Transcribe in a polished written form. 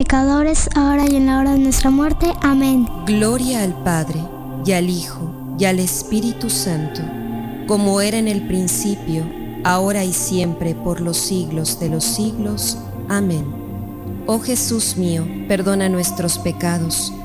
pecadores, ahora y en la hora de nuestra muerte. Amén. Gloria al Padre, y al Hijo, y al Espíritu Santo, como era en el principio, ahora y siempre, por los siglos de los siglos. Amén. Oh Jesús mío, perdona nuestros pecados,